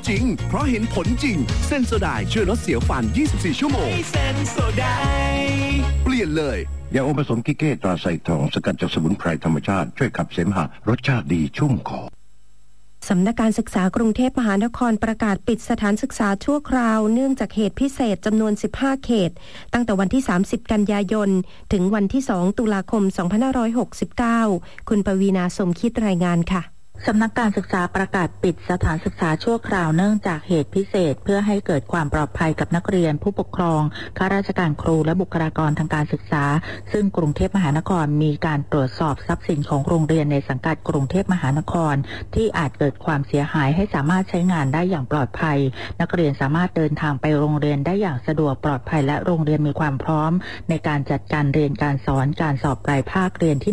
จริงเพราะเห็นผลจริงเซนโซไดช่วยลดเสียวฟัน24 ชั่วโมงเซนโซไดเปลี่ยนเลยยาอมผสมกิเก้ตราไซทองสกัดจากสมุนไพรธรรมชาติช่วยขับเสมหะรสชาติดีชุ่มคอสำนักการศึกษากรุงเทพมหานครประกาศปิดสถานศึกษาชั่วคราวเนื่องจากเหตุพิเศษจำนวน15เขตตั้งแต่วันที่30กันยายนถึงวันที่2ตุลาคม2569คุณปวีณาสมคิดรายงานค่ะสำนักการศึกษาประกาศปิดสถานศึกษาชั่วคราวเนื่องจากเหตุพิเศษเพื่อให้เกิดความปลอดภัยกับนักเรียนผู้ปกครองข้าราชการครูและบุคลากรทางการศึกษาซึ่งกรุงเทพมหานครมีการตรวจสอบทรัพย์สินของโรงเรียนในสังกัดกรุงเทพมหานครที่อาจเกิดความเสียหายให้สามารถใช้งานได้อย่างปลอดภัยนักเรียนสามารถเดินทางไปโรงเรียนได้อย่างสะดวกปลอดภัยและโรงเรียนมีความพร้อมในการจัดการเรียนการสอนการสอบปลายภาคเรียนที่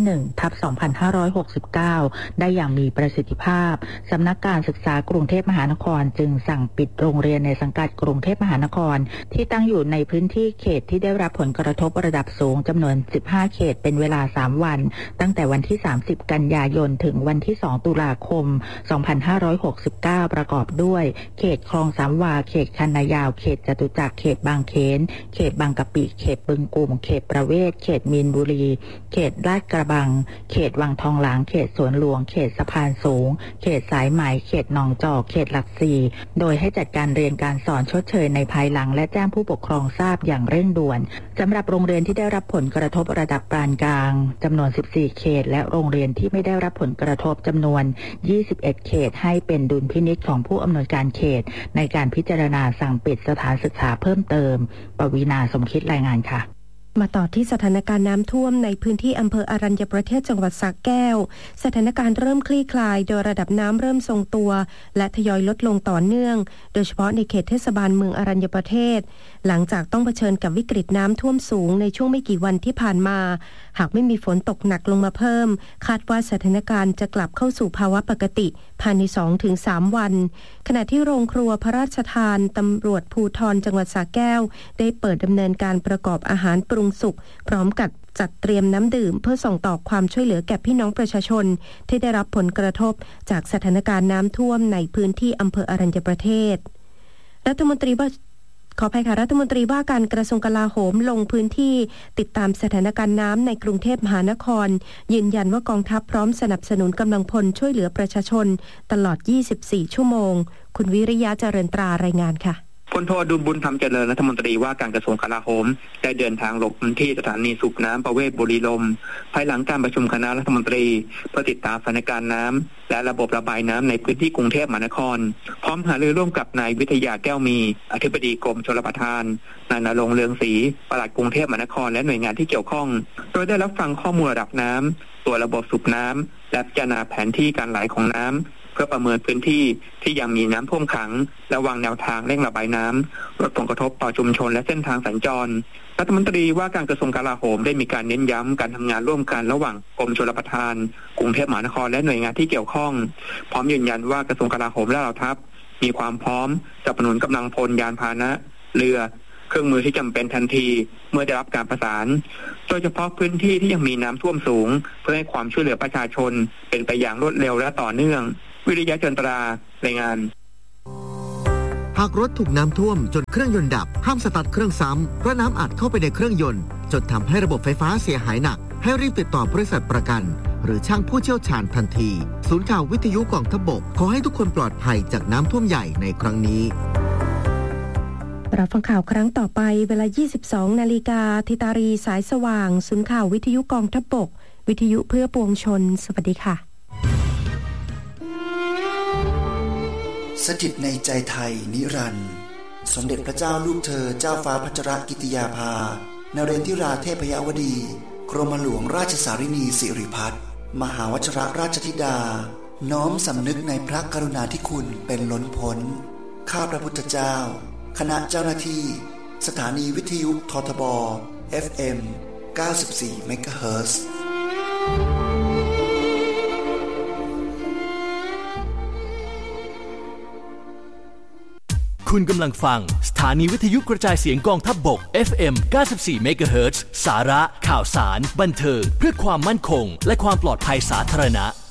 1/2569 ได้อย่างมีประสิทธิภาพสำนักการศึกษากรุงเทพมหานครจึงสั่งปิดโรงเรียนในสังกัดกรุงเทพมหานครที่ตั้งอยู่ในพื้นที่เขตที่ได้รับผลกระทบระดับสูงจำนวน15เขตเป็นเวลา3วันตั้งแต่วันที่30กันยายนถึงวันที่2ตุลาคม2569ประกอบด้วยเขตคลองสามวาเขตคันนายาวเขตจตุจักรเขตบางเขนเขตบางกะปิเขตบึงกุ่มเขตประเวศเขตมีนบุรีเขตลาดกระบังเขตวังทองหลางเขตสวนหลวงเขตสะพานสูงเขตสายไหมเขตหนองจอกเขตหลักสี่โดยให้จัดการเรียนการสอนชดเชยในภายหลังและแจ้งผู้ปกครองทราบอย่างเร่งด่วนสำหรับโรงเรียนที่ได้รับผลกระทบระดับปานกลางจำนวน14เขตและโรงเรียนที่ไม่ได้รับผลกระทบจำนวน21เขตให้เป็นดุลพินิจของผู้อำนวยการเขตในการพิจารณาสั่งปิดสถานศึกษาเพิ่มเติมปวีณาสมคิดรายงานค่ะมาต่อที่สถานการณ์น้ำท่วมในพื้นที่อำเภออรัญญประเทศจังหวัดสระแก้วสถานการณ์เริ่มคลี่คลายโดยระดับน้ำเริ่มทรงตัวและทยอยลดลงต่อเนื่องโดยเฉพาะในเขตเทศบาลเมืองอรัญญประเทศหลังจากต้องเผชิญกับวิกฤตน้ำท่วมสูงในช่วงไม่กี่วันที่ผ่านมาหากไม่มีฝนตกหนักลงมาเพิ่มคาดว่าสถานการณ์จะกลับเข้าสู่ภาวะปกติภายใน 2-3 วันขณะที่โรงครัวพระราชทานตำรวจภูธรจังหวัดสระแก้วได้เปิดดำเนินการประกอบอาหารปรุงสุกพร้อมกับจัดเตรียมน้ำดื่มเพื่อส่งต่อความช่วยเหลือแก่พี่น้องประชาชนที่ได้รับผลกระทบจากสถานการณ์น้ำท่วมในพื้นที่อำเภออรัญญประเทศรัฐมนตรีว่าการกระทรวงกลาโหมลงพื้นที่ติดตามสถานการณ์น้ำในกรุงเทพมหานครยืนยันว่ากองทัพพร้อมสนับสนุนกำลังพลช่วยเหลือประชาชนตลอด24ชั่วโมงคุณวิริยะเจริญตรารายงานค่ะพลโทอดุลบุญธรรมเจริญรัฐมนตรีว่าการกระทรวงกลาโหมได้เดินทางลงพื้นที่สถานีสูบน้ำประเวศบุรีลมย์ภายหลังการประชุมคณะรัฐมนตรีเพื่อติดตามสถานการณ์น้ำและระบบระบายน้ำในพื้นที่กรุงเทพมหานครพร้อมหารือร่วมกับนายวิทยาแก้วมีอธิบดีกรมชลประทานนายณรงค์เรืองศรีปลัดกรุงเทพมหานครและหน่วยงานที่เกี่ยวข้องโดยได้รับฟังข้อมูลระดับน้ำตัวระบบสูบน้ำและพิจารณาแผนที่การไหลของน้ำเพื่อประเมินพื้นที่ที่ยังมีน้ำท่วมขังและวางแนวทางเร่งระบายน้ำลดผลกระทบต่อชุมชนและเส้นทางสัญจรรัฐมนตรีว่าการกระทรวงกลาโหมได้มีการเน้นย้ำการทำงานร่วมกันระหว่างกรมชลประทานกรุงเทพมหานครและหน่วยงานที่เกี่ยวข้องพร้อมยืนยันว่ากระทรวงกลาโหมและเหล่าทัพมีความพร้อมสนับสนุนกำลังพลยานพาหนะเรือเครื่องมือที่จำเป็นทันทีเมื่อได้รับการประสานโดยเฉพาะพื้นที่ที่ยังมีน้ำท่วมสูงเพื่อให้ความช่วยเหลือประชาชนเป็นไปอย่างรวดเร็วและต่อเนื่องวิริยะเจริญตรารายงานหากรถถูกน้ำท่วมจนเครื่องยนต์ดับห้ามสตาร์ทเครื่องซ้ำเพราะน้ำอัดเข้าไปในเครื่องยนต์จนทำให้ระบบไฟฟ้าเสียหายหนักให้รีบติดต่อบริษัทประกันหรือช่างผู้เชี่ยวชาญทันทีศูนย์ข่าววิทยุกองทัพบกขอให้ทุกคนปลอดภัยจากน้ำท่วมใหญ่ในครั้งนี้รับฟังข่าวครั้งต่อไปเวลา 22 นาฬิกาธิตารีสายสว่างศูนย์ข่าววิทยุกองทัพบกวิทยุเพื่อปวงชนสวัสดีค่ะสถิตในใจไทยนิรันดร์สมเด็จพระเจ้าลูกเธอเจ้าฟ้าพัชรกิติยาภานเรนทิราเทพยวดีกรมหลวงราชสารินีสิริพัฒน์มหาวชิรราชธิดาน้อมสำนึกในพระกรุณาธิคุณเป็นล้นพ้นข้าพระพุทธเจ้าคณะเจ้าหน้าที่สถานีวิทยุททบ FM 94 เมกะเฮิรตซ์คุณกำลังฟังสถานีวิทยุกระจายเสียงกองทัพบก FM 94 เมกะเฮิรตซ์สาระข่าวสารบันเทิงเพื่อความมั่นคงและความปลอดภัยสาธารณะ